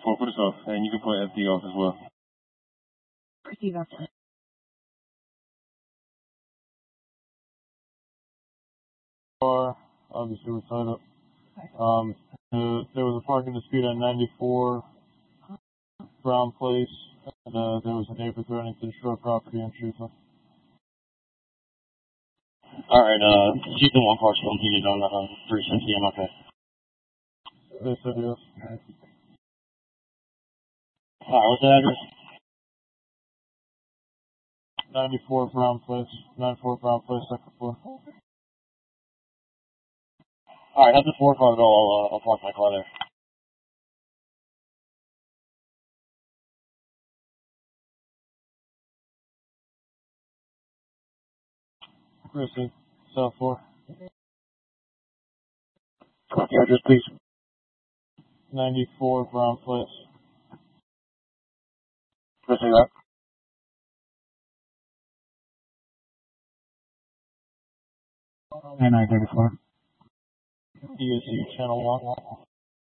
4, put us off, and you can put FD off as well. Proceed off. Obviously we're tied up. There was a parking dispute at 94 Brown Place, and there was a neighbor threatening to destroy property on Schuylkill. Alright, keep the 1 car still until you done that 360, I'm okay. They said yes. Alright, what's the address? 94 Brown Place, 2nd floor. Alright, have the 4 car go, I'll park my car there. Chrissy, South 4. The address, please. 94 Brown Place. Let's say that. And I-34. ESC Channel 1.